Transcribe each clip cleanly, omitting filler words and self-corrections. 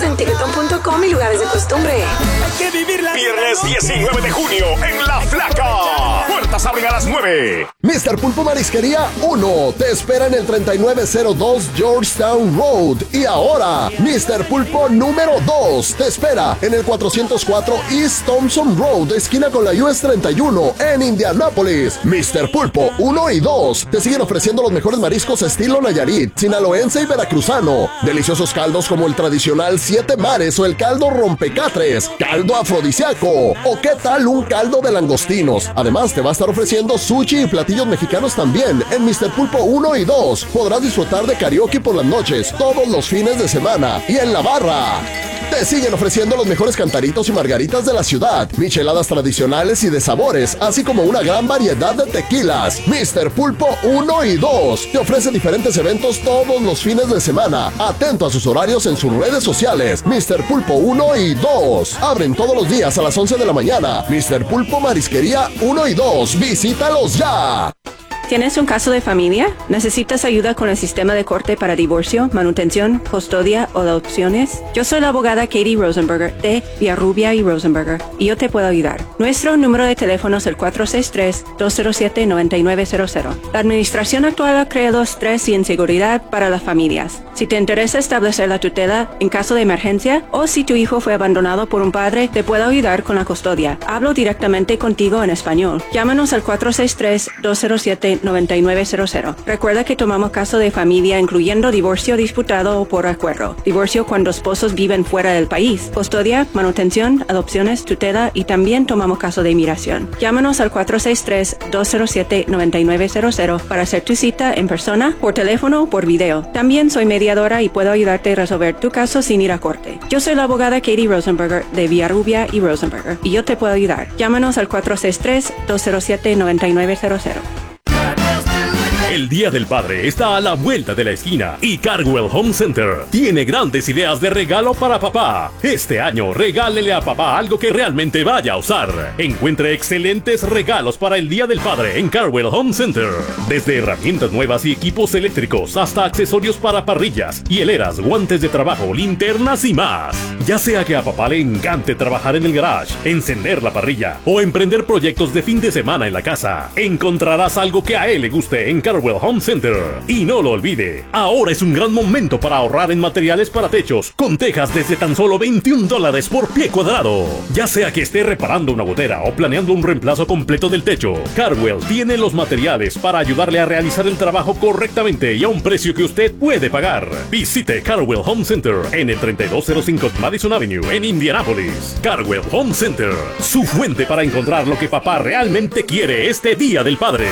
en Ticketon.com y lugares de costumbre. Hay que vivirla. Viernes 19 de junio en La Flaca. Puertas abren a las 9. Mr. Pulpo Marisquería 1 te espera en el 3902 Georgetown Road. Y ahora, Mr. Pulpo número 2 te espera en el 404 East Thompson Road, esquina con la US 31 en Indianápolis. Mr. Pulpo 1 y 2 te siguen ofreciendo los mejores mariscos estilo Nayarit, sinaloense y veracruzano. Deliciosos caldos como el tradicional Siete Mares o el caldo rompecatres, caldo afrodisíaco o qué tal un caldo de langostinos. Además te va a estar ofreciendo sushi y platillos mexicanos también en Mr. Pulpo 1 y 2. Podrás disfrutar de karaoke por las noches, todos los fines de semana y en la barra. Te siguen ofreciendo los mejores cantaritos y margaritas de la ciudad, micheladas tradicionales y de sabores, así como una gran variedad de tequilas. Mr. Pulpo 1 y 2 te ofrece diferentes eventos todos los fines de semana. Atento a sus horarios en sus redes sociales. Mr. Pulpo 1 y 2 abren todos los días a las 11 de la mañana. Mr. Pulpo Marisquería 1 y 2. Visítalos ya. ¿Tienes un caso de familia? ¿Necesitas ayuda con el sistema de corte para divorcio, manutención, custodia o adopciones? Yo soy la abogada Katie Rosenberger de Villarrubia y Rosenberger y yo te puedo ayudar. Nuestro número de teléfono es el 463-207-9900. La administración actual ha creado estrés y inseguridad para las familias. Si te interesa establecer la tutela en caso de emergencia o si tu hijo fue abandonado por un padre, te puedo ayudar con la custodia. Hablo directamente contigo en español. Llámanos al 463-207-9900. Recuerda que tomamos caso de familia incluyendo divorcio disputado o por acuerdo, divorcio cuando esposos viven fuera del país, custodia, manutención, adopciones, tutela y también tomamos caso de inmigración. Llámanos al 463-207-9900 para hacer tu cita en persona, por teléfono o por video. También soy mediadora y puedo ayudarte a resolver tu caso sin ir a corte. Yo soy la abogada Katie Rosenberger de Villarrubia y Rosenberger y yo te puedo ayudar. Llámanos al 463-207-9900. El Día del Padre está a la vuelta de la esquina y Cardwell Home Center tiene grandes ideas de regalo para papá. Este año regálele a papá algo que realmente vaya a usar. Encuentre excelentes regalos para el Día del Padre en Cardwell Home Center. Desde herramientas nuevas y equipos eléctricos hasta accesorios para parrillas, hieleras, guantes de trabajo, linternas y más. Ya sea que a papá le encante trabajar en el garage, encender la parrilla o emprender proyectos de fin de semana en la casa, encontrarás algo que a él le guste en Cardwell Home Center. Y no lo olvide, ahora es un gran momento para ahorrar en materiales para techos, con tejas desde tan solo $21 por pie cuadrado. Ya sea que esté reparando una gotera o planeando un reemplazo completo del techo, Cardwell tiene los materiales para ayudarle a realizar el trabajo correctamente y a un precio que usted puede pagar. Visite Cardwell Home Center en el 3205 Madison Avenue en Indianápolis. Cardwell Home Center, su fuente para encontrar lo que papá realmente quiere este Día del Padre.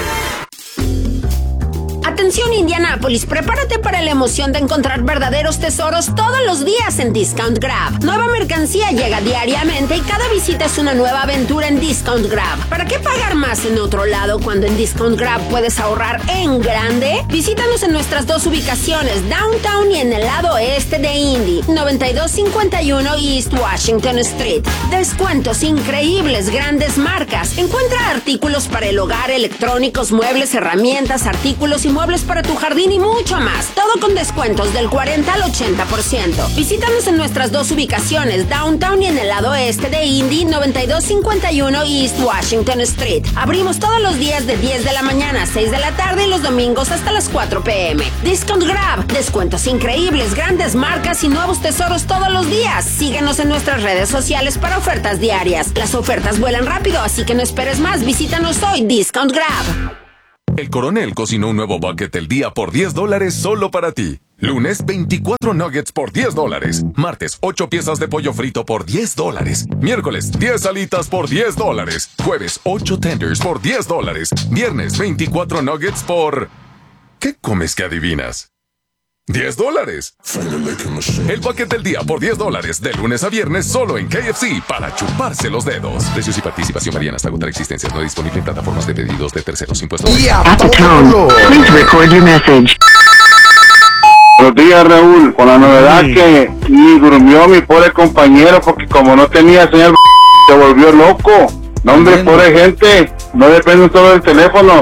Atención Indianápolis, prepárate para la emoción de encontrar verdaderos tesoros todos los días en Discount Grab. Nueva mercancía llega diariamente y cada visita es una nueva aventura en Discount Grab. ¿Para qué pagar más en otro lado cuando en Discount Grab puedes ahorrar en grande? Visítanos en nuestras dos ubicaciones, Downtown y en el lado oeste de Indy, 9251 East Washington Street. Descuentos increíbles, grandes marcas. Encuentra artículos para el hogar, electrónicos, muebles, herramientas, artículos y muebles para tu jardín y mucho más. Todo con descuentos del 40 al 80%. Visítanos en nuestras dos ubicaciones, Downtown y en el lado este de Indy, 9251 East Washington Street. Abrimos todos los días de 10 de la mañana a 6 de la tarde y los domingos hasta las 4 p.m. Discount Grab. Descuentos increíbles, grandes marcas y nuevos tesoros todos los días. Síguenos en nuestras redes sociales para ofertas diarias. Las ofertas vuelan rápido, así que no esperes más. Visítanos hoy, Discount Grab. El Coronel cocinó un nuevo bucket del día por $10 solo para ti. Lunes, 24 nuggets por $10. Martes, 8 piezas de pollo frito por $10. Miércoles, 10 alitas por $10. Jueves, 8 tenders por $10. Viernes, 24 nuggets por... ¿Qué comes que adivinas? $10. El bucket del día por $10 de lunes a viernes solo en KFC para chuparse los dedos. Precios y participación varían hasta agotar existencias. No disponible en plataformas de pedidos de terceros. Impuestos. At the tone, please record your message. Buenos días, Raúl. Con la novedad que me durmió mi pobre compañero porque como no tenía señal se volvió loco. No, hombre, pobre gente. No depende solo del teléfono.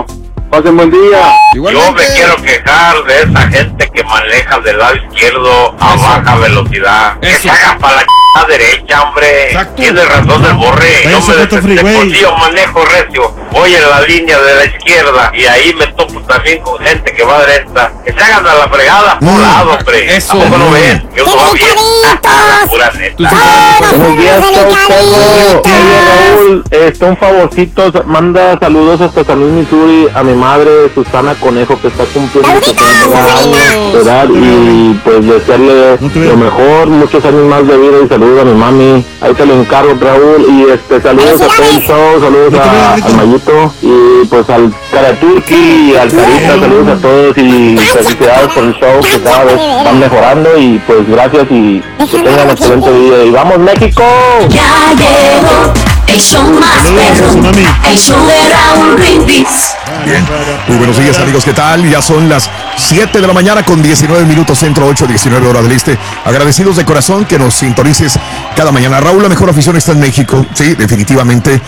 Pasen buen día. Yo me quiero quejar de esa gente que maneja del lado izquierdo a baja velocidad. Que se haga para la derecha, hombre. Exacto. Tiene razón el Borré. Yo me yo manejo recio. Voy en la línea de la izquierda y ahí me topo también con gente que va derecha. Que se hagan a la fregada por lado, hombre. Eso. ¿Cómo no ven? Que uno va bien. Pura neta. Buenos días, Chau. Raúl, un favorcito, manda saludos hasta San Luis, Missouri, a mi madre, Susana Conejo, que está cumpliendo 60 años, ¿verdad? Y pues desearle lo mejor, muchos años más de vida y saludos a mi mami. Ahí te lo encargo, Raúl, y saludos a todo el show, saludos al Mayito, y pues al Karaturki y al Carita, saludos a todos y felicidades por el show, que cada vez van mejorando, y pues gracias y que tengan excelente día. ¡Y vamos, México! Ya llegó el show más perro, el show de Raúl Brindis. Bien, muy buenos días, amigos, ¿qué tal? Ya son las 7 de la mañana con 19 minutos centro, 8:19 hora del este. Agradecidos de corazón que nos sintonices cada mañana. Raúl, la mejor afición está en México, sí, definitivamente.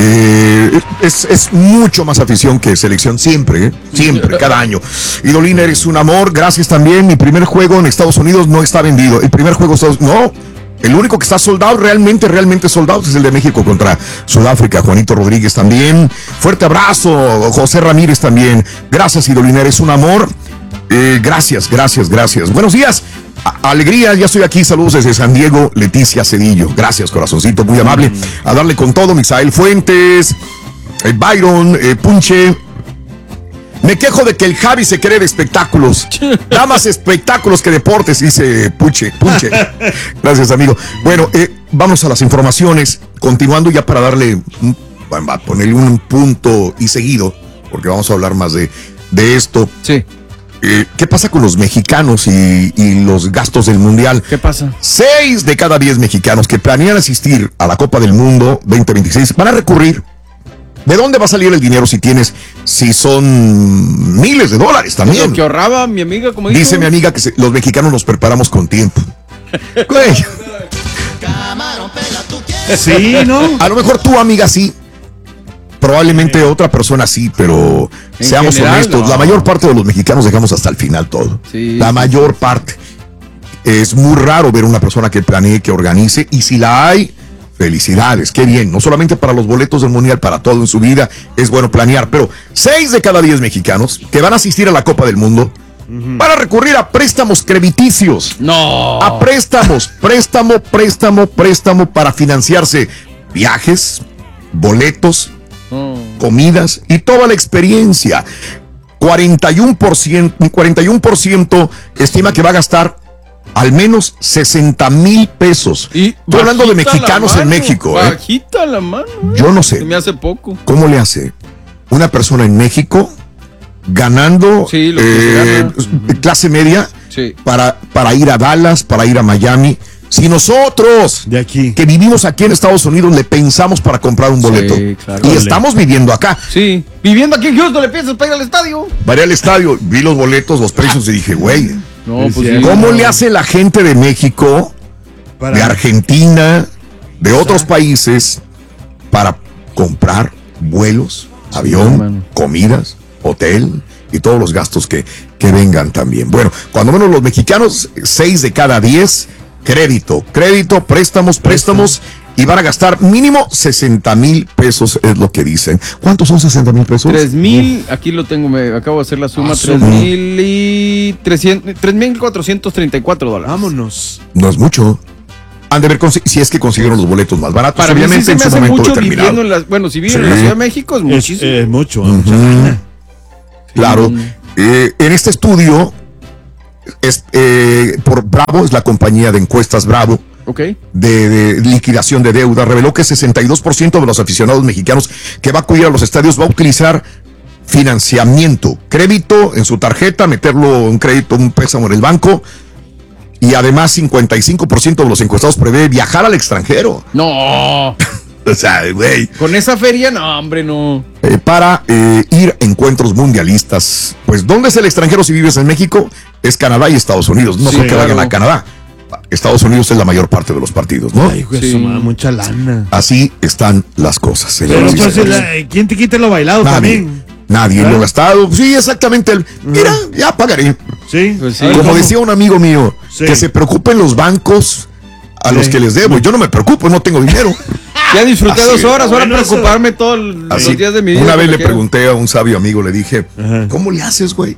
Es mucho más afición que selección, siempre, cada año. Idolín, eres un amor, gracias también. Mi primer juego en Estados Unidos no está vendido. El primer juego no. El único que está soldado, realmente soldado, es el de México contra Sudáfrica. Juanito Rodríguez también. Fuerte abrazo. José Ramírez también. Gracias, Idolín, eres un amor. Gracias. Buenos días. Alegría, ya estoy aquí. Saludos desde San Diego, Leticia Cedillo. Gracias, corazoncito, muy amable. A darle con todo, Misael Fuentes, Byron, Punche. Me quejo de que el Javi se cree de espectáculos. Da más espectáculos que deportes, dice Punche. Gracias, amigo. Bueno, vamos a las informaciones. Continuando ya para darle, a ponerle un punto y seguido, porque vamos a hablar más de esto. Sí. ¿Qué pasa con los mexicanos y los gastos del Mundial? ¿Qué pasa? 6 de cada 10 mexicanos que planean asistir a la Copa del Mundo 2026 van a recurrir. ¿De dónde va a salir el dinero si son miles de dólares también? Lo que ahorraba mi amiga, como dice mi amiga, que los mexicanos nos preparamos con tiempo. Güey. Sí, ¿no? A lo mejor tu amiga sí. Probablemente otra persona sí, pero seamos honestos, la mayor parte de los mexicanos dejamos hasta el final todo. Sí, la mayor parte. Es muy raro ver una persona que planee, que organice, y si la hay, felicidades, qué bien. No solamente para los boletos del Mundial, para todo en su vida es bueno planear, pero 6 de cada 10 mexicanos que van a asistir a la Copa del Mundo van a recurrir a préstamos crediticios. No. A préstamo para financiarse viajes, boletos, comidas y toda la experiencia. 41% estima que va a gastar al menos 60,000 pesos. Estoy hablando de mexicanos en México. Bajita la mano. Yo no sé. Se me hace poco. ¿Cómo le hace una persona en México ganando clase media para ir a Dallas, para ir a Miami? Si nosotros, de aquí, que vivimos aquí en Estados Unidos, le pensamos para comprar un boleto, claro. Y estamos viviendo acá. Sí, viviendo aquí en Houston, ¿le piensas para ir al estadio? Para ir al estadio, vi los boletos, los precios y dije, güey, no, pues ¿cómo le hace la gente de México, de Argentina, de otros países, para comprar vuelos, avión, comidas, hotel y todos los gastos que vengan también? Bueno, cuando menos los mexicanos, 6 de cada 10... Crédito, préstamos, y van a gastar mínimo 60,000 pesos, es lo que dicen. ¿Cuántos son 60,000 pesos? 3,000, aquí lo tengo, me acabo de hacer la suma, 3,434 $. Vámonos. No es mucho. Han de ver si es que consiguieron los boletos más baratos. Para obviamente mí sí se me hace mucho determinado. si viven en la Ciudad de México es muchísimo. Es mucho. Claro. En este estudio por Bravo, es la compañía de encuestas Bravo, de liquidación de deuda, reveló que 62% de los aficionados mexicanos que va a acudir a los estadios va a utilizar financiamiento, crédito en su tarjeta, meterlo en crédito, un préstamo en el banco, y además 55% de los encuestados prevé viajar al extranjero. No. O sea, güey. Con esa feria, no, hombre, no. Para ir a encuentros mundialistas. Pues, ¿dónde es el extranjero si vives en México? Es Canadá y Estados Unidos. No creo que vayan a Canadá. Estados Unidos es la mayor parte de los partidos, ¿no? Ay, güey, mucha lana. Así están las cosas. Pero entonces, ¿quién te quita lo bailado también? Nadie lo ha gastado. Sí, exactamente. Mira, ya pagaré. Sí, Pues sí. Como decía un amigo mío, Sí. que se preocupen los bancos a los que les debo. Yo no me preocupo, no tengo dinero. Ya disfruté Así 2 horas, ahora Bueno, eso- preocuparme todos los Así. días de mi vida. Una vez cuando le quiera. pregunté a un sabio amigo, le dije, Ajá. ¿cómo le haces, güey?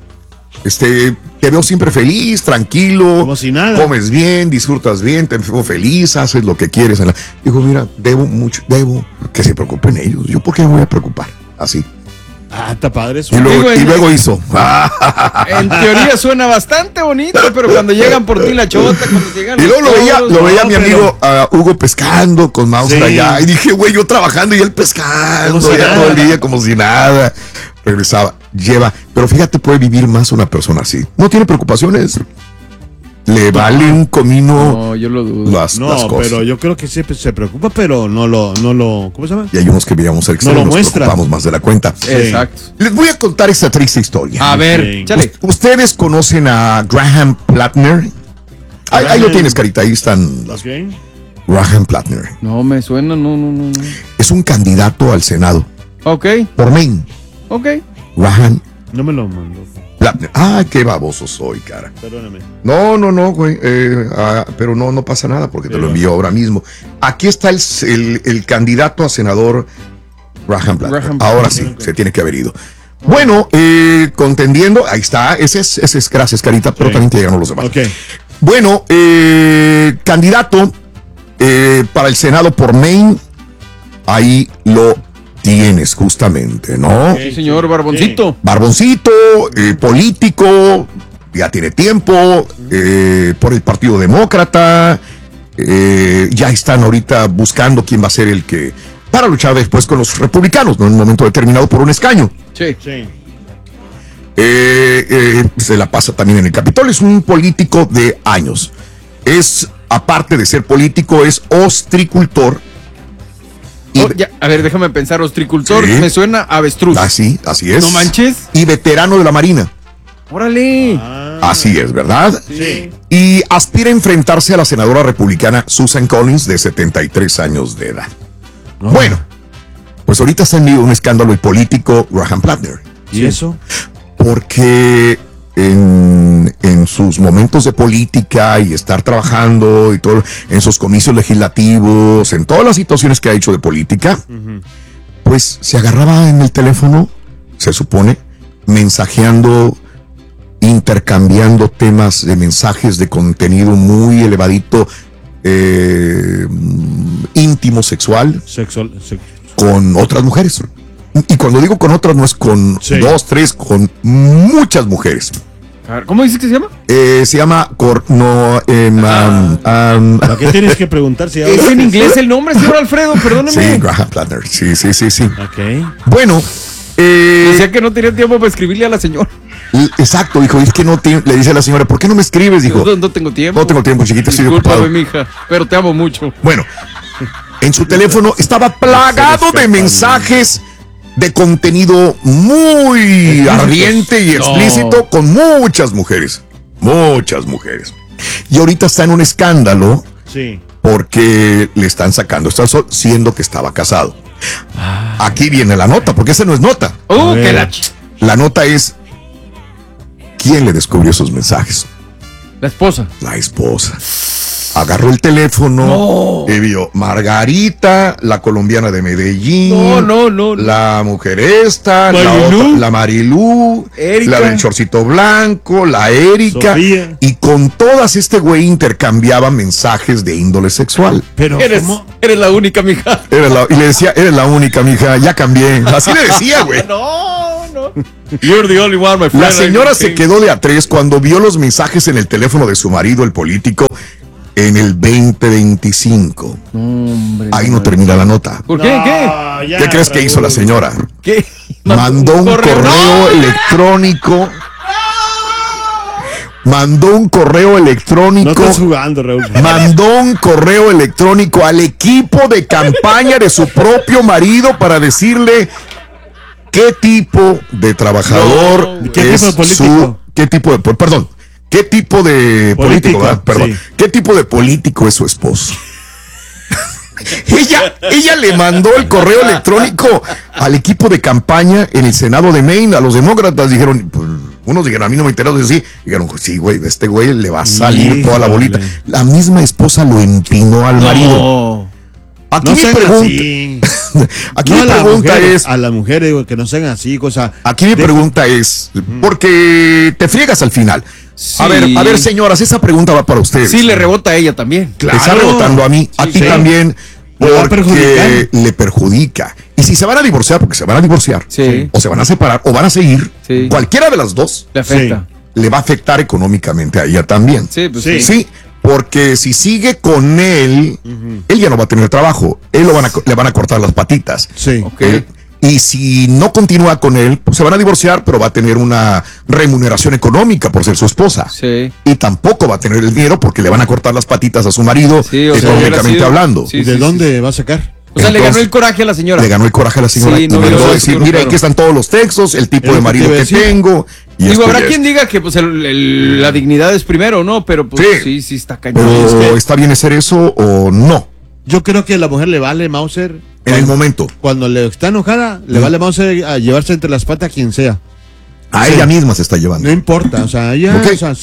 Te veo siempre feliz, tranquilo. Como si nada. Comes bien, disfrutas bien, te veo feliz, haces lo que quieres. Dijo, mira, debo mucho, que se preocupen ellos. ¿Yo por qué me voy a preocupar? Así. Ah, está padre eso. Y luego, Digo, y luego hizo. En teoría suena bastante bonito, pero cuando llegan por ti la chota, cuando llegan Y luego los toros, lo veía no, mi pero- amigo Hugo pescando con mouse Sí. allá. Y dije, güey, yo trabajando y él pescando Como si ya nada. todo el día como si nada. Regresaba, pero fíjate, puede vivir más una persona así. No tiene preocupaciones. Le vale un comino No, yo lo dudo. las No, cosas. pero yo creo que se preocupa, pero no lo, ¿cómo se llama? Y hay unos que veíamos el No lo nos muestra. preocupamos más de la cuenta. Exacto. Les voy a contar esta triste historia. A ver, Sí. échale. ¿Ustedes conocen a Graham Plattner? Ahí lo tienes, carita, ahí están las. Ok. Graham Plattner. No me suena, no. Es un candidato al Senado Ok, por Maine. ok. Graham No me lo mandó. Plattner. Ah, qué baboso soy, cara. Perdóname. No, güey. Pero no pasa nada porque te lo envío ahora mismo. Aquí está el candidato a senador Graham Plattner. Graham Ahora Plattner. sí, se tiene que haber ido. Bueno, contendiendo, ahí está. Ese es gracias, carita, pero también te llegaron los demás. Ok. Bueno, candidato para el Senado por Maine. Ahí lo tienes, justamente, ¿no? Sí, señor Barboncito. Barboncito, político, ya tiene tiempo, por el Partido Demócrata, ya están ahorita buscando quién va a ser el que, para luchar después con los republicanos, ¿no? En un momento determinado por un escaño. Sí. Sí. Se la pasa también en el Capitolio, es un político de años. Aparte de ser político, es ostricultor. A ver, déjame pensar, ostricultor, Sí. me suena avestruz. Así es. No manches. Y veterano de la Marina. Órale. Así es, ¿verdad? Sí. Y aspira a enfrentarse a la senadora republicana Susan Collins, de 73 años de edad. Bueno, pues ahorita está en medio de un escándalo político Graham Plattner. ¿Y eso? Porque en sus momentos de política y estar trabajando y todo, en sus comicios legislativos, en todas las situaciones que ha hecho de política, pues se agarraba en el teléfono, se supone, mensajeando, intercambiando temas de mensajes de contenido muy elevadito, íntimo, sexual, con otras mujeres. Y cuando digo con otras, no es con 2, 3, con muchas mujeres. ¿Cómo dices que se llama? Se llama ¿Para qué tienes que preguntar si Es en inglés el nombre, señor Alfredo, perdóneme. Sí, Graham Plattner. Sí. Ok. Bueno, decía que no tenía tiempo para escribirle a la señora. Exacto, dijo, es que no le dice a la señora, ¿por qué no me escribes? Dijo, No tengo tiempo. no tengo tiempo, chiquita, estoy ocupado. Discúlpame, mija, pero te amo mucho. Bueno, en su teléfono estaba plagado de mensajes de contenido muy ardiente y explícito con muchas mujeres. Y ahorita está en un escándalo Sí. porque le están sacando esta sol siendo que estaba casado. Aquí viene la nota, porque esa no es nota. La nota es ¿quién le descubrió esos mensajes? La esposa. La esposa. Agarró el teléfono y vio Margarita, la colombiana de Medellín. No. La mujer esta, la Marilú, Erika. la del chorcito blanco, la Erika. Sofía. Y con todas este güey intercambiaba mensajes de índole sexual. Pero Eres la única, mija. Y le decía, eres la única, mija, ya cambié. Así le decía, güey. No. You're the only one, my friend. La señora se quedó de a tres cuando vio los mensajes en el teléfono de su marido, el político, en el 2025. Ahí no termina la nota. ¿Por qué? ¿Qué crees que hizo la señora? ¿Qué? Mandó un correo electrónico. Mandó un correo electrónico. No estás jugando, Raúl. Mandó un correo electrónico al equipo de campaña de su propio marido para decirle qué tipo de trabajador ¿Qué es tipo de político? qué tipo de político, ¿verdad? Perdón. Sí. ¿Qué tipo de político es su esposo? Ella le mandó el correo electrónico al equipo de campaña en el Senado de Maine. A los demócratas dijeron, pues, unos dijeron, a mí no me interesa, sí. Dijeron, sí, güey, este güey le va a salir toda la bolita. La misma esposa lo empinó al marido. Aquí no mi pregunta, aquí mi pregunta es a las mujeres, güey, que no sean así, cosa. Aquí mi pregunta es, porque te friegas al final. Sí. A ver, señoras, esa pregunta va para ustedes. Sí, le rebota a ella también. Claro. Le está rebotando a mí, a ti también, porque le perjudica. Y si se van a divorciar, porque se van a divorciar, o se van a separar, o van a seguir, cualquiera de las dos, le afecta. Le va a afectar económicamente a ella también. Sí, pues sí. Porque si sigue con él, él ya no va a tener trabajo. Él le van a cortar las patitas. Sí. Okay. Y si no continúa con él, pues se van a divorciar, pero va a tener una remuneración económica por ser su esposa. Sí. Y tampoco va a tener el dinero porque le van a cortar las patitas a su marido, económicamente hablando. ¿Y de dónde va a sacar? O sea, le ganó el coraje a la señora. Le ganó el coraje a la señora. Sí, y me llegó a decir, mira, aquí están todos los textos, el tipo de marido que tengo. Y digo, habrá quien diga que pues la dignidad es primero, ¿no? Pero pues sí está cañón. Pero ¿está bien hacer eso o no? Yo creo que a la mujer le vale Mauser. En el momento. Cuando le está enojada, le vale Mauser a llevarse entre las patas a quien sea. A ella misma se está llevando. No importa, o sea, ella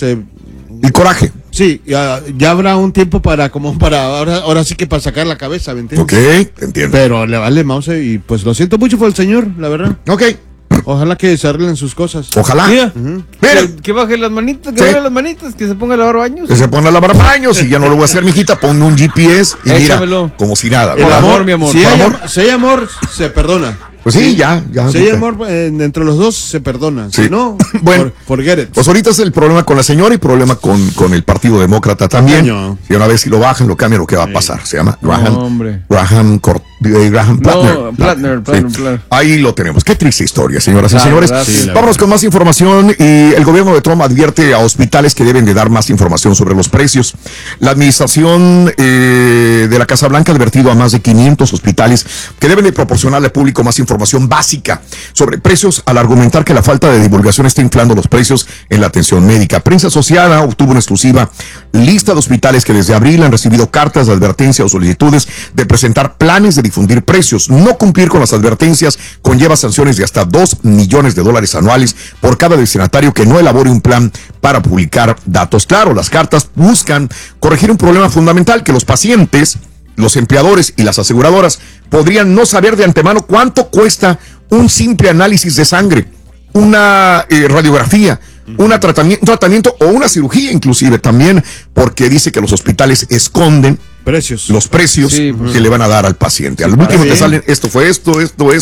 y coraje. Sí, ya habrá un tiempo para ahora sí que para sacar la cabeza, ¿me entiendes? Ok, entiendo. Pero le vale Mauser y pues lo siento mucho por el señor, la verdad. Ok. Ojalá que se arreglen sus cosas. Ojalá. Mira, que baje las manitas, que se ponga a lavar baños. Que se ponga a lavar baños y ya no lo voy a hacer, mijita. Ponme un GPS y échamelo. Mira, como si nada. El amor, mi amor. Si hay amor, se perdona. Pues sí, ya. Si hay amor entre los dos, se perdona. Sí. Si no, bueno, forget it. Pues ahorita es el problema con la señora y problema con el Partido Demócrata también. Y una vez si lo bajan, lo cambian, lo que va a pasar. Se llama Graham Plattner. Plattner. Ahí lo tenemos. Qué triste historia, señoras y señores. Vámonos con más información. Y el gobierno de Trump advierte a hospitales que deben de dar más información sobre los precios. La administración de la Casa Blanca ha advertido a más de 500 hospitales que deben de proporcionarle al público más información básica sobre precios, al argumentar que la falta de divulgación está inflando los precios en la atención médica. Prensa Asociada obtuvo una exclusiva lista de hospitales que desde abril han recibido cartas de advertencia o solicitudes de presentar planes de difundir precios. No cumplir con las advertencias conlleva sanciones de hasta $2 millones anuales por cada destinatario que no elabore un plan para publicar datos. Claro, las cartas buscan corregir un problema fundamental: que los pacientes, los empleadores y las aseguradoras podrían no saber de antemano cuánto cuesta un simple análisis de sangre, una radiografía, un tratamiento o una cirugía inclusive también, porque dice que los hospitales esconden los precios que le van a dar al paciente. Al último te salen esto fue esto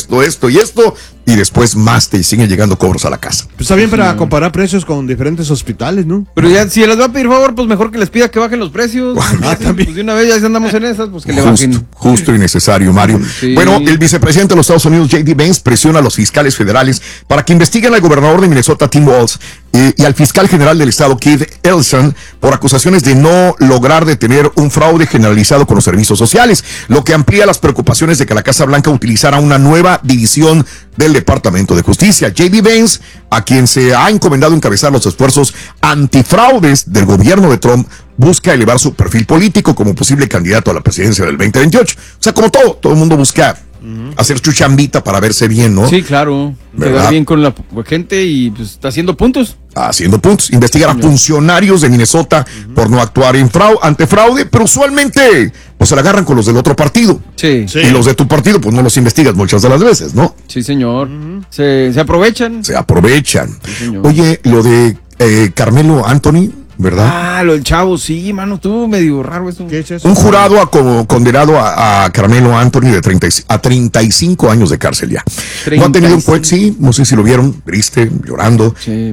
y esto, y después más te siguen llegando cobros a la casa. Pues está bien para comparar precios con diferentes hospitales, ¿no? Pero ya, si les va a pedir favor, pues mejor que les pida que bajen los precios. También. Pues de una vez ya andamos en esas, pues que le bajen. Justo y necesario, Mario. Sí. Bueno, el vicepresidente de los Estados Unidos, J.D. Vance, presiona a los fiscales federales para que investiguen al gobernador de Minnesota, Tim Walz, y al fiscal general del estado, Keith Ellison, por acusaciones de no lograr detener un fraude generalizado con los servicios sociales, lo que amplía las preocupaciones de que la Casa Blanca utilizara una nueva división del Departamento de Justicia. J.D. Vance, a quien se ha encomendado encabezar los esfuerzos antifraudes del gobierno de Trump, busca elevar su perfil político como posible candidato a la presidencia del 2028. O sea, como todo el mundo busca hacer su chambita para verse bien, ¿no? Sí, claro. Quedar bien con la gente y pues está haciendo puntos. Investigar a funcionarios de Minnesota por no actuar ante fraude, pero usualmente pues se la agarran con los del otro partido. Sí. Y los de tu partido pues no los investigas muchas de las veces, ¿no? Sí, señor. Se aprovechan. Se aprovechan. Sí, oye, lo de Carmelo Anthony, ¿verdad? Ah, lo del chavo, sí, mano, estuvo medio raro eso. ¿Qué es eso? Un jurado ha condenado a Carmelo Anthony a 35 años de cárcel ya. 35. No ha tenido en cuenta, no sé si lo vieron, triste, llorando. Sí.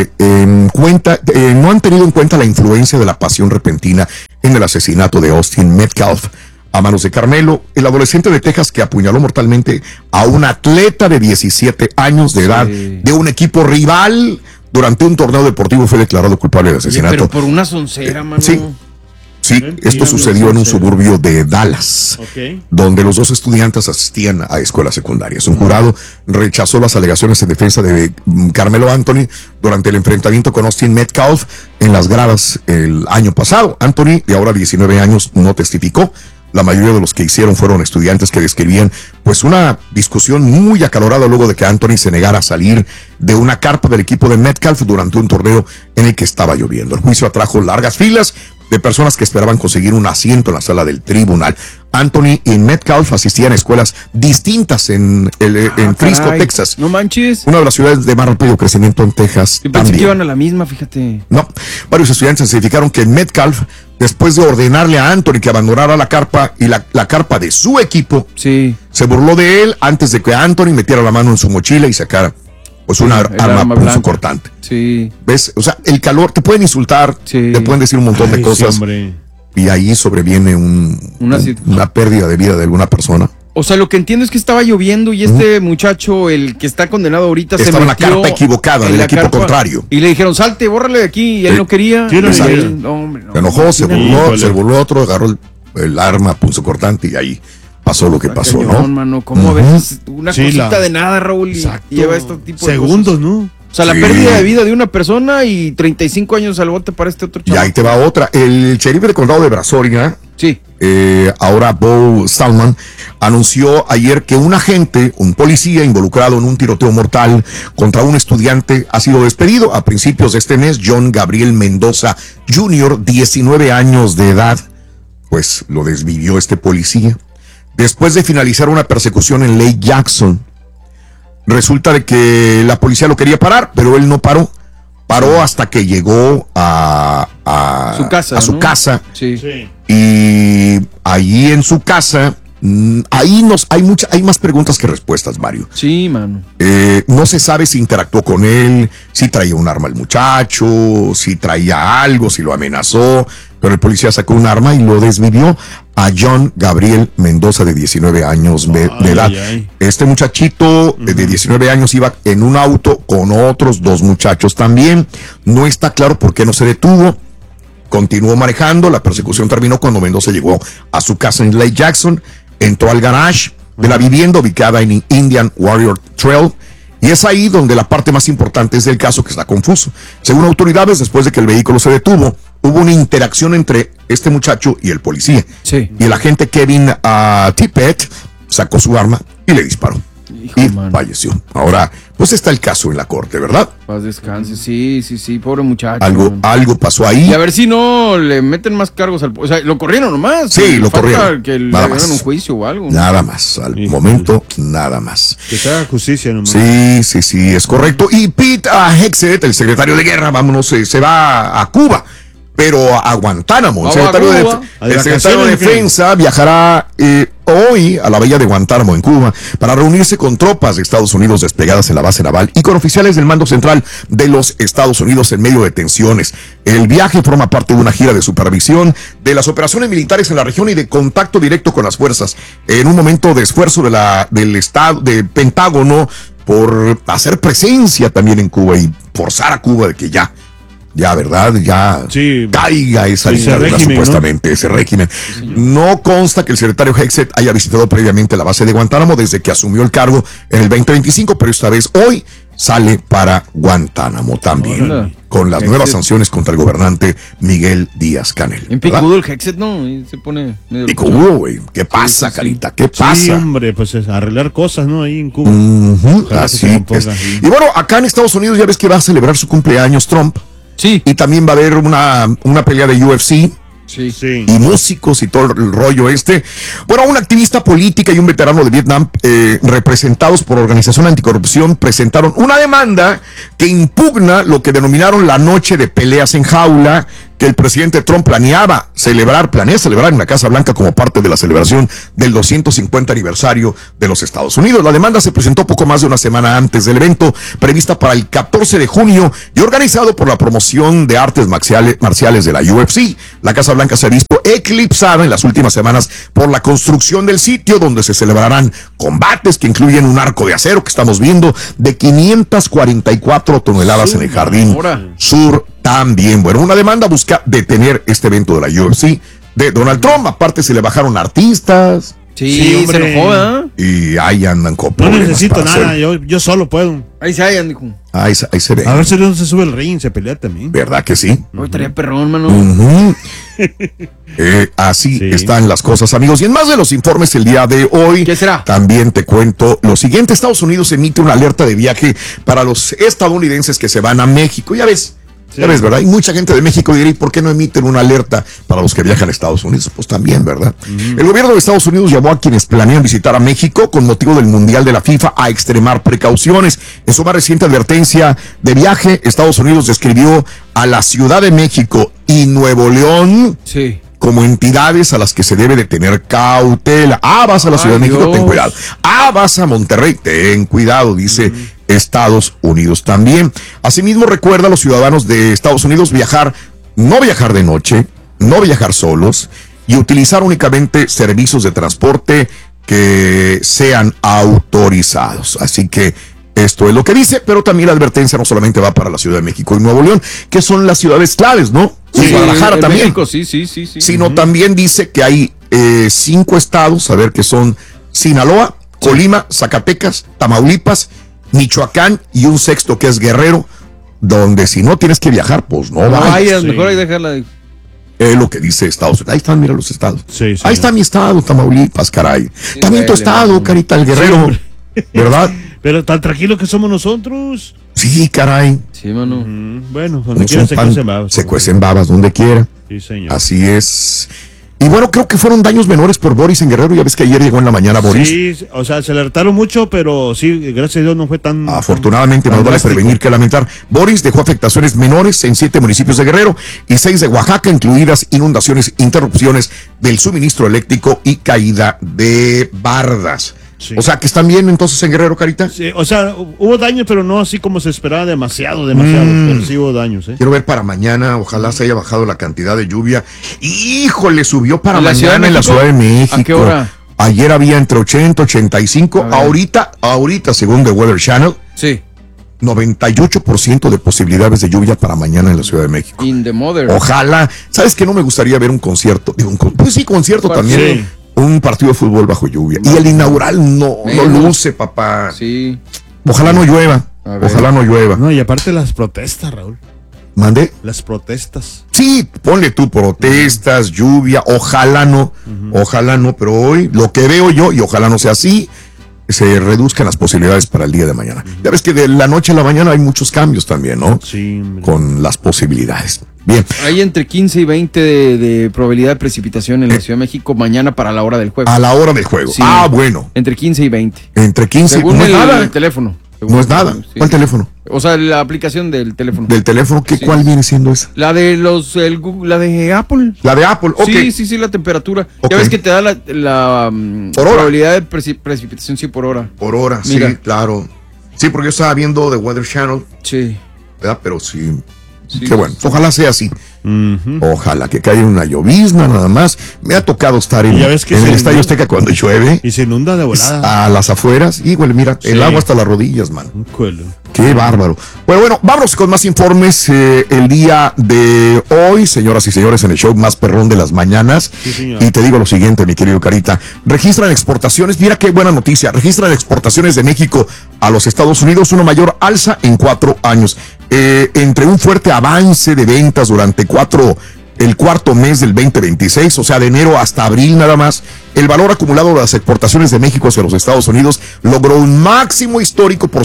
No han tenido en cuenta la influencia de la pasión repentina en el asesinato de Austin Metcalf a manos de Carmelo, el adolescente de Texas que apuñaló mortalmente a un atleta de 17 años de edad de un equipo rival. Durante un torneo deportivo fue declarado culpable de asesinato. Pero por una soncera, mano. Sí, esto sucedió en un suburbio de Dallas, donde los dos estudiantes asistían a escuelas secundarias. Un jurado rechazó las alegaciones en defensa de Carmelo Anthony durante el enfrentamiento con Austin Metcalf en las gradas el año pasado. Anthony, de ahora 19 años, no testificó. La mayoría de los que hicieron fueron estudiantes que describían pues una discusión muy acalorada luego de que Anthony se negara a salir de una carpa del equipo de Metcalf durante un torneo en el que estaba lloviendo. El juicio atrajo largas filas de personas que esperaban conseguir un asiento en la sala del tribunal. Anthony y Metcalf asistían a escuelas distintas en Frisco, caray. Texas. No manches. Una de las ciudades de más rápido crecimiento en Texas. Yo pensé también. que iban a la misma, fíjate. No, varios estudiantes certificaron que Metcalf, después de ordenarle a Anthony que abandonara la carpa y la carpa de su equipo, sí, se burló de él antes de que Anthony metiera la mano en su mochila y sacara pues una arma punzocortante. Sí. ¿Ves? O sea, el calor, te pueden insultar, te pueden decir un montón de cosas. Hombre. Y ahí sobreviene una pérdida de vida de alguna persona. O sea, lo que entiendo es que estaba lloviendo y este muchacho, el que está condenado ahorita, estaba en la carpa equivocada del equipo contrario. Y le dijeron, salte, bórrale de aquí, y él no quería. Se enojó, se burló otro, agarró el arma punzocortante y ahí pasó lo que pasó, cañón, ¿no? Mano, ¿cómo a veces una cosita de nada, Raúl, y lleva este tipo de segundos, cosas? ¿no? O sea, la pérdida de vida de una persona y 35 años al bote para este otro Y chaval. ahí te va otra. El sheriff del condado de Brazoria, sí, ahora Bo Stallman, anunció ayer que un agente, un policía involucrado en un tiroteo mortal contra un estudiante ha sido despedido a principios de este mes. John Gabriel Mendoza Jr., 19 años de edad, pues lo desvivió este policía. Después de finalizar una persecución en Lake Jackson, resulta de que la policía lo quería parar, pero él no paró. Paró hasta que llegó a su casa. Sí. Y allí en su casa, hay más preguntas que respuestas, Mario. Sí, mano. No se sabe si interactuó con él, si traía un arma el muchacho, si traía algo, si lo amenazó, pero el policía sacó un arma y lo desvivió a John Gabriel Mendoza, de 19 años de edad. Este muchachito de 19 años iba en un auto con otros 2 muchachos también. No está claro por qué no se detuvo. Continuó manejando. La persecución terminó cuando Mendoza llegó a su casa en Lake Jackson. Entró al garage de la vivienda ubicada en Indian Warrior Trail. Y es ahí donde la parte más importante es del caso, que está confuso. Según autoridades, después de que el vehículo se detuvo, hubo una interacción entre este muchacho y el policía. Sí. Y el agente Kevin Tippett sacó su arma y le disparó. Y falleció. Ahora, pues está el caso en la corte, ¿verdad? Paz descanse, sí, pobre muchacho. Algo pasó ahí. Y a ver si no le meten más cargos al... O sea, lo corrieron nomás. Sí, lo corrieron. Que le Nada hagan más. un juicio o algo. Nada más, al momento, nada más. Que se haga justicia nomás. Sí, es correcto. Y Pete Hegseth, el secretario de guerra, se va a Cuba, pero a Guantánamo. El secretario de Defensa viajará hoy a la bahía de Guantánamo, en Cuba, para reunirse con tropas de Estados Unidos desplegadas en la base naval y con oficiales del mando central de los Estados Unidos en medio de tensiones. El viaje forma parte de una gira de supervisión de las operaciones militares en la región y de contacto directo con las fuerzas, en un momento de esfuerzo del Estado, del Pentágono, por hacer presencia también en Cuba y forzar a Cuba de que ya, ¿verdad? Ya caiga esa dictadura, supuestamente, ¿no? Ese régimen. No consta que el secretario Hegseth haya visitado previamente la base de Guantánamo desde que asumió el cargo en el 2025, pero esta vez hoy sale para Guantánamo también, con las nuevas sanciones contra el gobernante Miguel Díaz-Canel. En picudo el Hegseth, ¿no? Y se pone medio... Picudo, güey. ¿Qué pasa, carita? ¿Qué pasa? Sí, hombre, pues es arreglar cosas, ¿no? Ahí en Cuba. Así es. Y bueno, acá en Estados Unidos ya ves que va a celebrar su cumpleaños Trump. Sí. Y también va a haber una pelea de UFC. Sí. Y músicos y todo el rollo este. Bueno, una activista política y un veterano de Vietnam, representados por Organización Anticorrupción, presentaron una demanda que impugna lo que denominaron la noche de peleas en jaula, que el presidente Trump planea celebrar en la Casa Blanca como parte de la celebración del 250 aniversario de los Estados Unidos. La demanda se presentó poco más de una semana antes del evento, prevista para el 14 de junio y organizado por la promoción de artes marciales de la UFC. La Casa Blanca se ha visto eclipsada en las últimas semanas por la construcción del sitio, donde se celebrarán combates que incluyen un arco de acero que estamos viendo de 544 toneladas en el jardín sur. También, bueno, una demanda busca detener este evento de la UFC de Donald Trump. Aparte se le bajaron artistas. Sí, se enojó, ¿eh? Y ahí andan con No problemas necesito para nada, hacer. yo solo puedo. Ahí se hallan, dijo. Ahí se ve. A ver si no se sube el ring, se pelea también. ¿Verdad que sí? Hoy estaría perrón, mano. Así están las cosas, amigos. Y en más de los informes el día de hoy, ¿qué será? También te cuento lo siguiente. Estados Unidos emite una alerta de viaje para los estadounidenses que se van a México. Ya ves, ¿verdad? Hay mucha gente de México dirá, ¿y por qué no emiten una alerta para los que viajan a Estados Unidos? Pues también, ¿verdad? El gobierno de Estados Unidos llamó a quienes planean visitar a México con motivo del Mundial de la FIFA a extremar precauciones. En su más reciente advertencia de viaje, Estados Unidos describió a la Ciudad de México y Nuevo León como entidades a las que se debe de tener cautela. Vas a la Ciudad de México, ten cuidado. Vas a Monterrey, ten cuidado, dice Estados Unidos también. Asimismo, recuerda a los ciudadanos de Estados Unidos no viajar de noche, no viajar solos y utilizar únicamente servicios de transporte que sean autorizados. Así que esto es lo que dice, pero también la advertencia no solamente va para la Ciudad de México y Nuevo León, que son las ciudades claves, ¿no? Sí, Guadalajara también. México, sí. Sino también dice que hay 5 estados, a ver, que son Sinaloa, Colima, Zacatecas, Tamaulipas, Michoacán y un 6º que es Guerrero, donde si no tienes que viajar, pues no vayas. Mejor hay que dejarla. Es lo que dice Estados Unidos. Ahí están, mira los estados. Ahí está mi estado, Tamaulipas, caray. También tu estado, carita, el Guerrero, ¿verdad? Pero tan tranquilo que somos nosotros. Sí, caray. Sí, mano. Bueno, donde quiera se cuecen babas. Se cuecen babas, donde quiera. Sí, señor. Así es. Y bueno, creo que fueron daños menores por Boris en Guerrero. Ya ves que ayer llegó en la mañana Boris. Sí, o sea, se alertaron mucho, pero sí, gracias a Dios no fue tan... Afortunadamente, más vale prevenir que lamentar. Boris dejó afectaciones menores en 7 municipios de Guerrero y 6 de Oaxaca, incluidas inundaciones, interrupciones del suministro eléctrico y caída de bardas. Sí. O sea, que están bien entonces en Guerrero, Carita. Sí, o sea, hubo daños, pero no así como se esperaba, demasiado, pero sí hubo daños. Quiero ver para mañana, ojalá se haya bajado la cantidad de lluvia. Híjole, subió para mañana en la Ciudad de México. ¿A qué hora? Ayer había entre 80 y 85, ahorita, según The Weather Channel, 98% de posibilidades de lluvia para mañana en la Ciudad de México. In the mother. Ojalá. ¿Sabes qué? No me gustaría ver un concierto. Pues sí, concierto también. Sí. Un partido de fútbol bajo lluvia. Y el inaugural no luce, papá. Sí. Ojalá no llueva. Ojalá no llueva. No, y aparte las protestas, Raúl. ¿Mande? Las protestas. Sí, ponle tú protestas, lluvia, ojalá no, pero hoy lo que veo yo, y ojalá no sea así, se reduzcan las posibilidades para el día de mañana. Ya ves que de la noche a la mañana hay muchos cambios también, ¿no? Sí. Con las posibilidades. Bien. Hay entre 15 y 20 de probabilidad de precipitación en la Ciudad de México mañana para la hora del juego. A la hora del juego. Sí. Bueno. Entre 15 y 20. Entre 15 según no es nada. El teléfono. No es nada. Sí. ¿Cuál teléfono? O sea, la aplicación del teléfono. ¿Del teléfono? ¿Cuál viene siendo esa? La de la de Apple. La de Apple, ok. Sí, la temperatura. Okay. Ya ves que te da la probabilidad de precipitación, sí, por hora. Por hora, mira. Sí, claro. Sí, porque yo estaba viendo The Weather Channel. Sí. ¿Verdad? Pero sí. Qué bueno. Ojalá sea así. Ojalá que caiga una llovizna nada más. Me ha tocado estar en el Estadio Azteca cuando llueve. Y se inunda de volada. A las afueras. Igual, mira, el agua hasta las rodillas, man. Qué bárbaro. Bueno, vámonos con más informes el día de hoy, señoras y señores, en el show más perrón de las mañanas. Sí, y te digo lo siguiente, mi querido Carita. Registran exportaciones, mira qué buena noticia. Registran exportaciones de México a los Estados Unidos, una mayor alza en 4 años. Entre un fuerte avance de ventas durante el cuarto mes del 2026, o sea, de enero hasta abril nada más, el valor acumulado de las exportaciones de México hacia los Estados Unidos logró un máximo histórico por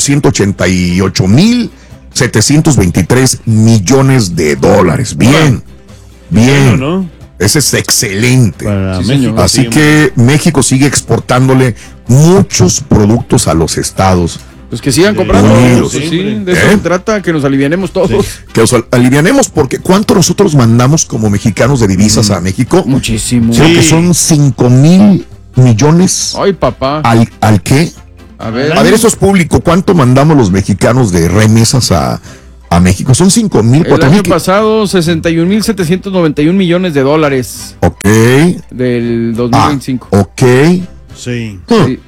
$188,723 millones de dólares. Bien. Bueno, ¿no? Ese es excelente. México, así que México sigue exportándole muchos productos a los Estados Unidos. Pues que sigan comprando. Sí, de eso se trata, que nos alivianemos todos. Sí. Que nos alivianemos, porque ¿cuánto nosotros mandamos como mexicanos de divisas a México? Muchísimo. Creo que son 5,000 millones. Ay, papá. ¿Al qué? A ver, eso es público. ¿Cuánto mandamos los mexicanos de remesas a México? Son 5,000. El año pasado, 61,791 millones de dólares. Ok. Del 2025. Ok. Sí.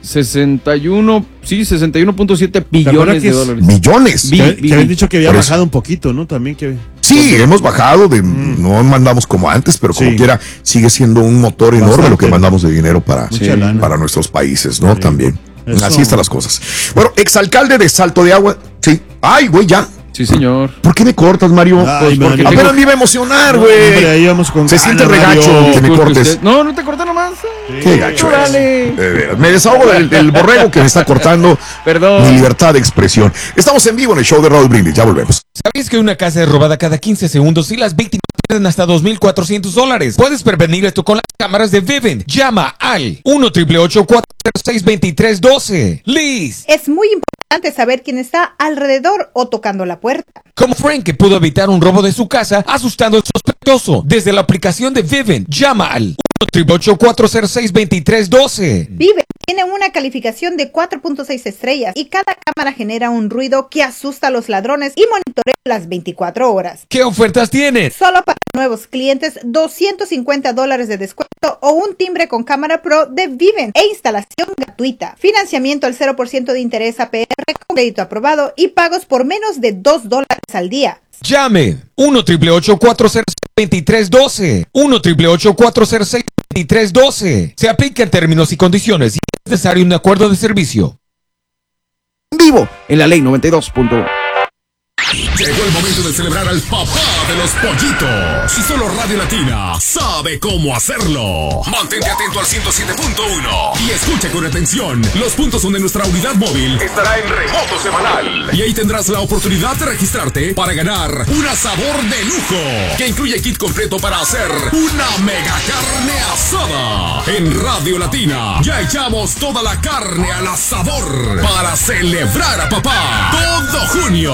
61.7 billones de dólares. Millones. Que habían dicho que había bajado un poquito, ¿no? También que... Sí, hemos bajado, no mandamos como antes, pero como quiera sigue siendo un motor enorme lo que mandamos de dinero para nuestros países, ¿no? Sí. También. Eso. Así están las cosas. Bueno, exalcalde de Salto de Agua, sí. Ay, güey, ya. Sí, señor. ¿Por qué me cortas, Mario? Ay, Pues porque Mario. apenas me iba a emocionar, No, güey. hombre, ahí vamos con Se ganas, siente Mario. regacho que me Disculpe cortes. usted. No, no te corté nomás. Qué gacho es. Dale. De veras. Me desahogo del borrego que me está cortando Perdón. mi libertad de expresión. Estamos en vivo en el show de Raúl Brindis. Ya volvemos. ¿Sabías que una casa es robada cada 15 segundos y las víctimas pierden hasta $2,400? Puedes prevenir esto con las cámaras de Vivint. Llama al 1-888-406-2312. Liz. Es muy importante saber quién está alrededor o tocando la puerta. Como Frank, que pudo evitar un robo de su casa asustando al sospechoso. Desde la aplicación de Vivint, llama al 1-888-406-2312. Vive tiene una calificación de 4.6 estrellas y cada cámara genera un ruido que asusta a los ladrones y monitorea las 24 horas. ¿Qué ofertas tienes? Solo para nuevos clientes, $250 de descuento o un timbre con cámara pro de Vivint e instalación gratuita. Financiamiento al 0% de interés APR con crédito aprobado y pagos por menos de $2 al día. Llame 1-888-406-2312. 1-888-406-2312. Se aplica en términos y condiciones y es necesario un acuerdo de servicio. Vivo en la ley 92.1. Llegó el momento de celebrar al papá de los pollitos. Y solo Radio Latina sabe cómo hacerlo. Mantente atento al 107.1 y escucha con atención los puntos donde nuestra unidad móvil estará en remoto semanal. Y ahí tendrás la oportunidad de registrarte para ganar una sabor de lujo que incluye kit completo para hacer una mega carne asada. En Radio Latina ya echamos toda la carne al asador para celebrar a papá todo junio.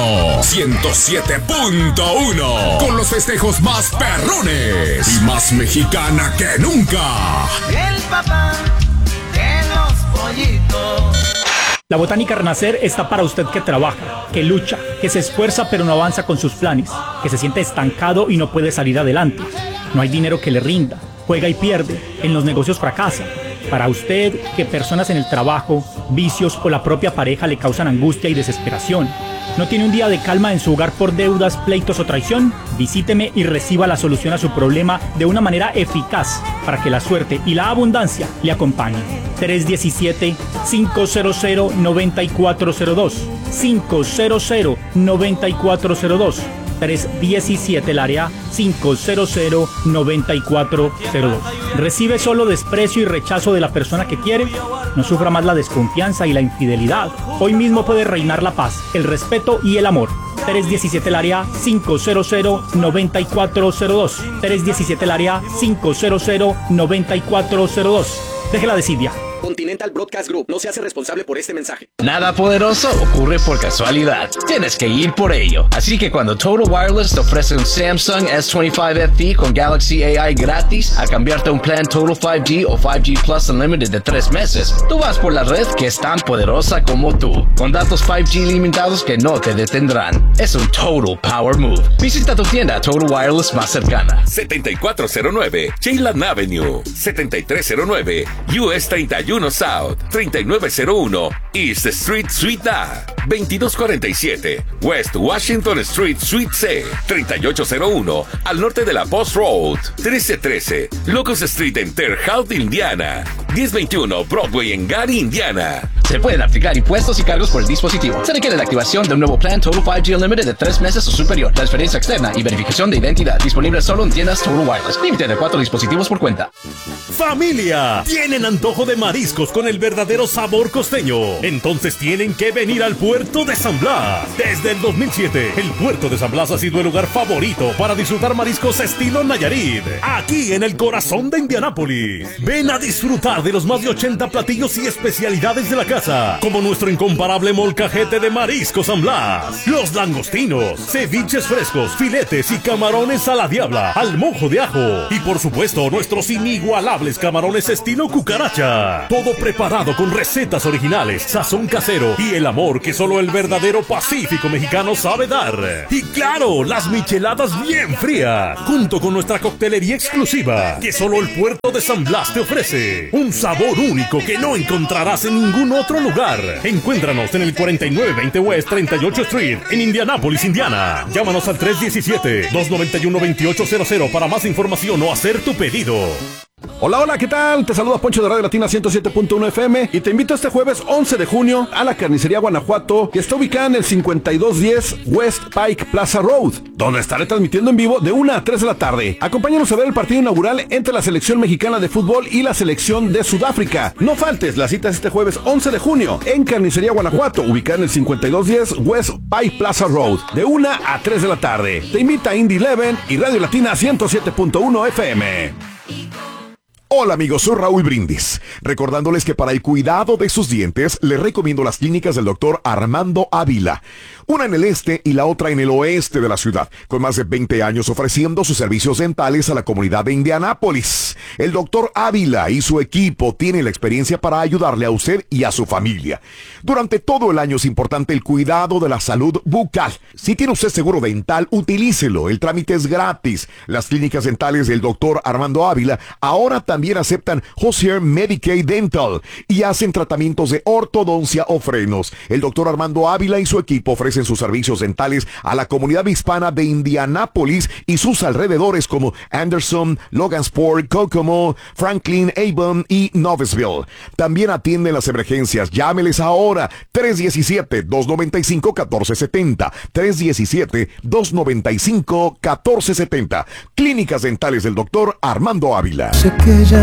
107.1 con los festejos más perrones y más mexicana que nunca. El papá de los pollitos. La Botánica Renacer está para usted que trabaja, que lucha, que se esfuerza pero no avanza con sus planes, que se siente estancado y no puede salir adelante. No hay dinero que le rinda, juega y pierde, en los negocios fracasa. Para usted, que personas en el trabajo, vicios o la propia pareja le causan angustia y desesperación. ¿No tiene un día de calma en su hogar por deudas, pleitos o traición? Visíteme y reciba la solución a su problema de una manera eficaz para que la suerte y la abundancia le acompañen. 317-500-9402. 500-9402. 317 el área 500-9402. ¿Recibe solo desprecio y rechazo de la persona que quiere? No sufra más la desconfianza y la infidelidad. Hoy mismo puede reinar la paz, el respeto y el amor. 317 el área 500-9402. 317 el área 500-9402. Deje la desidia. Continental Broadcast Group no se hace responsable por este mensaje. Nada poderoso ocurre por casualidad. Tienes que ir por ello. Así que cuando Total Wireless te ofrece un Samsung S25 FE con Galaxy AI gratis a cambiarte a un plan Total 5G o 5G Plus Unlimited de 3 meses, tú vas por la red que es tan poderosa como tú, con datos 5G limitados que no te detendrán. Es un Total Power Move. Visita tu tienda Total Wireless más cercana. 7409 Cheyland Avenue, 7309 US 31 South, 3901 East Street Suite A, 2247 West Washington Street Suite C, 3801 al norte de la Post Road, 1313 Locust Street en Terre Haute, Indiana, 1021 Broadway en Gary, Indiana. Se pueden aplicar impuestos y cargos por el dispositivo. Se requiere la activación de un nuevo plan Total 5G Unlimited de 3 meses o superior, transferencia externa y verificación de identidad. Disponible solo en tiendas Total Wireless. Límite de 4 dispositivos por cuenta. ¡Familia! ¿Tienen antojo de mariscos con el verdadero sabor costeño? Entonces tienen que venir al puerto de San Blas. Desde el 2007, el puerto de San Blas ha sido el lugar favorito para disfrutar mariscos estilo Nayarit. Aquí en el corazón de Indianápolis. Ven a disfrutar de los más de 80 platillos y especialidades de la casa, como nuestro incomparable molcajete de mariscos San Blas, los langostinos, ceviches frescos, filetes y camarones a la diabla, al mojo de ajo y por supuesto nuestros inigualables camarones estilo cucaracha. Todo preparado con recetas originales, sazón casero y el amor que solo el verdadero Pacífico mexicano sabe dar. Y claro, las micheladas bien frías, junto con nuestra coctelería exclusiva que solo el puerto de San Blas te ofrece. Un sabor único que no encontrarás en ningún otro lugar. Encuéntranos en el 4920 West 38 Street en Indianápolis, Indiana. Llámanos al 317-291-2800 para más información o hacer tu pedido. Hola, hola, ¿qué tal? Te saluda Poncho de Radio Latina 107.1 FM y te invito este jueves 11 de junio a la Carnicería Guanajuato, que está ubicada en el 5210 West Pike Plaza Road, donde estaré transmitiendo en vivo de 1 a 3 de la tarde. Acompáñanos a ver el partido inaugural entre la selección mexicana de fútbol y la selección de Sudáfrica. No faltes, la cita es este jueves 11 de junio en Carnicería Guanajuato, ubicada en el 5210 West Pike Plaza Road, de 1 a 3 de la tarde. Te invita Indy 11 y Radio Latina 107.1 FM. Hola amigos, soy Raúl Brindis, recordándoles que para el cuidado de sus dientes les recomiendo las clínicas del doctor Armando Ávila, una en el este y la otra en el oeste de la ciudad, con más de 20 años ofreciendo sus servicios dentales a la comunidad de Indianápolis. El doctor Ávila y su equipo tienen la experiencia para ayudarle a usted y a su familia. Durante todo el año es importante el cuidado de la salud bucal. Si tiene usted seguro dental, utilícelo, el trámite es gratis. Las clínicas dentales del doctor Armando Ávila ahora también aceptan Hozier Medicaid Dental y hacen tratamientos de ortodoncia o frenos. El doctor Armando Ávila y su equipo ofrecen sus servicios dentales a la comunidad hispana de Indianápolis y sus alrededores como Anderson, Logansport, Kokomo, Franklin, Avon y Noblesville. También atienden las emergencias. Llámeles ahora 317-295-1470 317-295-1470. Clínicas dentales del doctor Armando Ávila. Sé que ya